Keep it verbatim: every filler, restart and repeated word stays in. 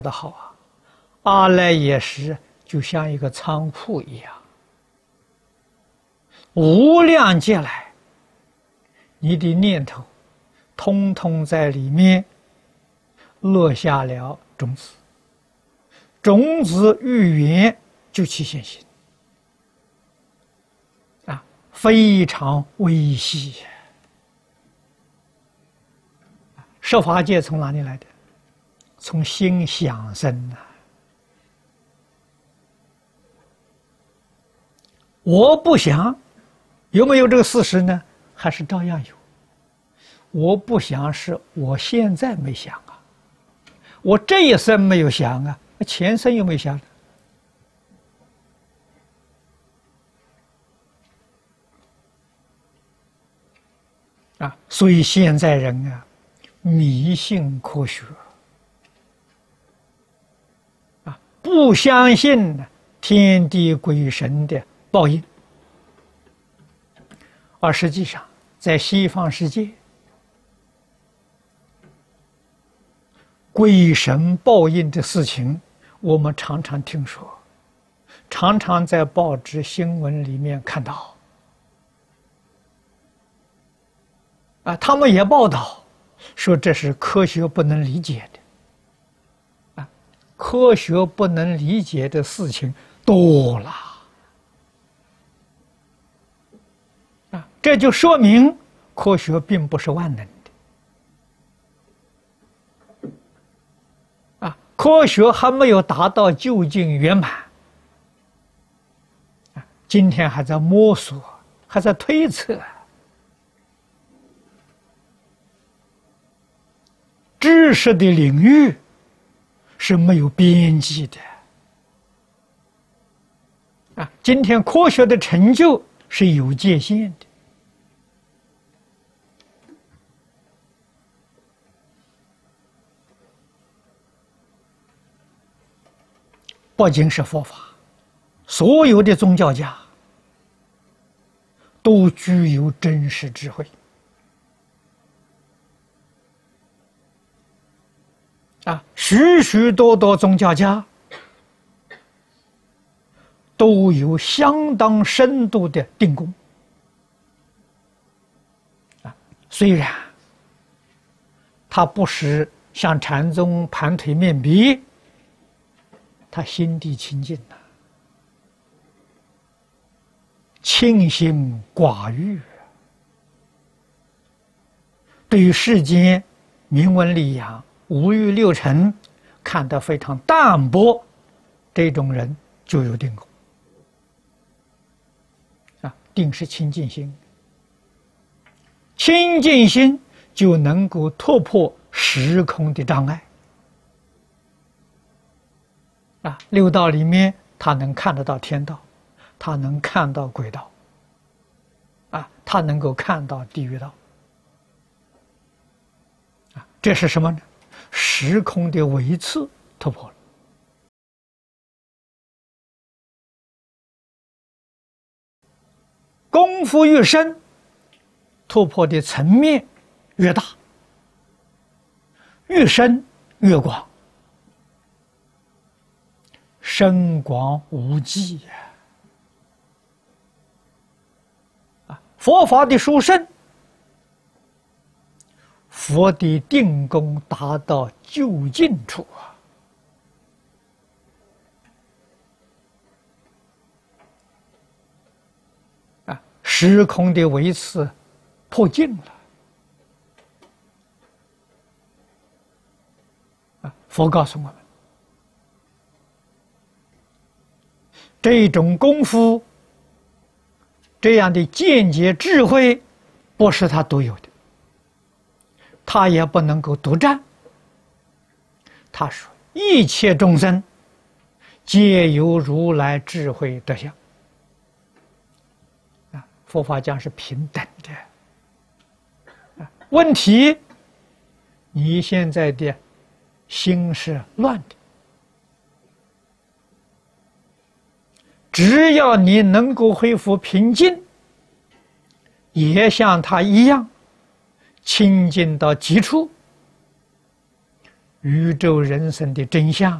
的好啊，阿赖耶识就像一个仓库一样，无量劫来，你的念头通通在里面落下了种子，种子遇缘就起现行啊，非常微细。设法界从哪里来的？从心想生呐、啊。我不想，有没有这个事实呢？还是照样有。我不想是我现在没想啊，我这一生没有想啊，前生有没有想呢？啊，所以现在人啊，迷信科学啊，不相信天地鬼神的报应，而实际上在西方世界，鬼神报应的事情我们常常听说，常常在报纸新闻里面看到啊，他们也报道说这是科学不能理解的啊，科学不能理解的事情多了啊，这就说明科学并不是万能的啊，科学还没有达到究竟圆满啊，今天还在摸索，还在推测。知识的领域是没有边际的啊！今天科学的成就是有界限的不仅是佛法，所有的宗教家都具有真实智慧。啊，许许多多宗教家都有相当深度的定功。啊，虽然他不是像禅宗盘腿面壁，他心地清净呐、啊，清心寡欲，对于世间名闻利养、五欲六尘看得非常淡薄，这种人就有定功啊，定是清净心，清净心就能够突破时空的障碍啊，六道里面他能看得到天道，他能看到鬼道啊，他能够看到地狱道啊，这是什么呢？时空的维次突破了，功夫越深，突破的层面越大，越深越广，深广无际呀！啊，佛法的殊胜。佛的定功达到究竟处啊！啊，时空的维次破尽了啊！佛告诉我们，这种功夫，这样的见解智慧，不是他独有的。他也不能够独占。他说：“一切众生皆有如来智慧德相。”啊，佛法讲是平等的。啊，问题，你现在的心是乱的。只要你能够恢复平静，也像他一样。清净到极处， 宇宙人生的真相，